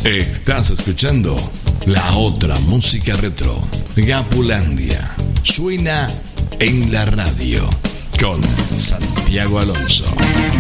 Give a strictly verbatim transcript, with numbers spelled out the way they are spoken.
Estás escuchando la otra música retro. Gapulandia suena en la radio con Santiago Alonso.